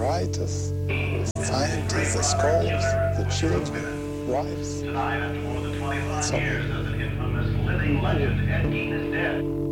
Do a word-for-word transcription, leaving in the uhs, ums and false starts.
writers, the scientists, the scholars, the children, wives. Tonight, after more than twenty-five So- years as an infamous living legend, Ed Gein is dead.